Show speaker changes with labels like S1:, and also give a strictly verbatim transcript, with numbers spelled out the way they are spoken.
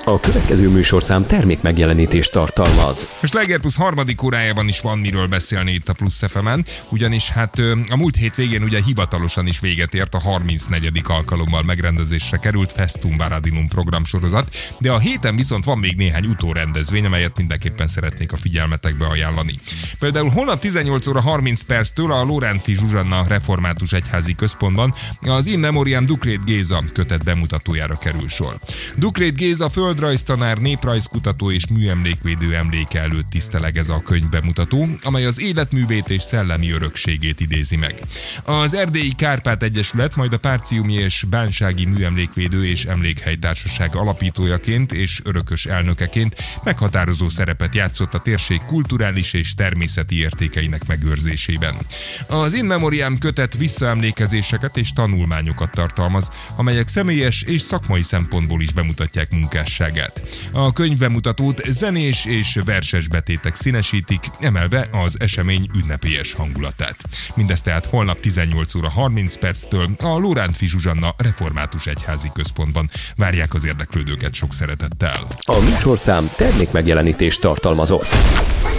S1: A következő műsorszám termék megjelenítést tartalmaz.
S2: A Sláger Plusz harmadik órájában is van miről beszélni itt a Plusz ef emen, ugyanis hát a múlt hétvégén ugye hivatalosan is véget ért a harmincnegyedik alkalommal megrendezésre került Festum Baradinum programsorozat, de a héten viszont van még néhány utórendezvény, amelyet mindenképpen szeretnék a figyelmetekbe ajánlani. Például holnap tizennyolc óra harminc perctől a Lóránfi Zsuzsanna Református Egyházi Központban az In Memoriam Dukrét Géza kötet bemutatójára kerül sor. Dukrét Géza földrajztanár, néprajzkutató és műemlékvédő emléke előtt tiszteleg ez a könyv bemutató, amely az életművét és szellemi örökségét idézi meg. Az Erdélyi Kárpát Egyesület, majd a Párciumi és Bánsági Műemlékvédő és Emlékhelytársaság alapítójaként és örökös elnökeként meghatározó szerepet játszott a térség kulturális és természeti értékeinek megőrzésében. Az In Memoriam kötet visszaemlékezéseket és tanulmányokat tartalmaz, amelyek személyes és szakmai szempontból is bemutatják munkásságát. A könyvbemutatót zenés és verses betétek színesítik, emelve az esemény ünnepélyes hangulatát. Mindez tehát holnap tizennyolc óra harminc perctől a Lóránfi Zsuzsanna Református Egyházi Központban. Várják az érdeklődőket sok szeretettel.
S1: A műsorszám termék megjelenítést tartalmazott.